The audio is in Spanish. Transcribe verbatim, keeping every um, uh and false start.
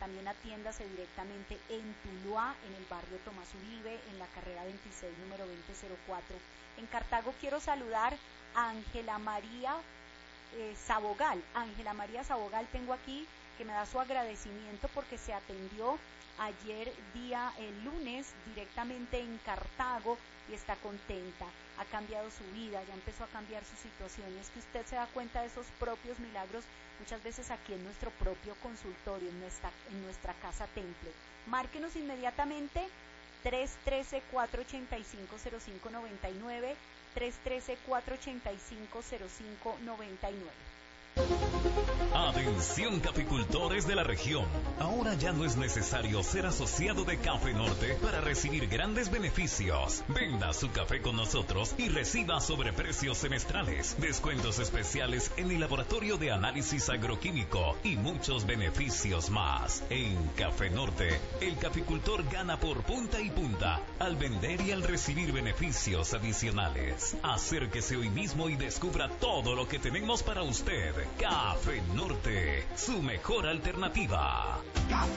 También atiéndase directamente en Tuluá, en el barrio Tomás Uribe, en la carrera veintiséis, número veinte cero cuatro. En Cartago quiero saludar a Ángela María eh, Sabogal. Ángela María Sabogal tengo aquí, que me da su agradecimiento porque se atendió ayer día el lunes directamente en Cartago y está contenta, ha cambiado su vida, ya empezó a cambiar su situación. Y es que usted se da cuenta de esos propios milagros muchas veces aquí en nuestro propio consultorio, en nuestra, en nuestra casa templo. Márquenos inmediatamente tres uno tres, cuatro ocho cinco, cero cinco nueve nueve, tres uno tres, cuatro ocho cinco, cero cinco nueve nueve. Atención caficultores de la región, ahora ya no es necesario ser asociado de Café Norte para recibir grandes beneficios. Venda su café con nosotros y reciba sobreprecios semestrales, descuentos especiales en el laboratorio de análisis agroquímico y muchos beneficios más. En Café Norte, el caficultor gana por punta y punta al vender y al recibir beneficios adicionales. Acérquese hoy mismo y descubra todo lo que tenemos para usted. Café Norte, su mejor alternativa.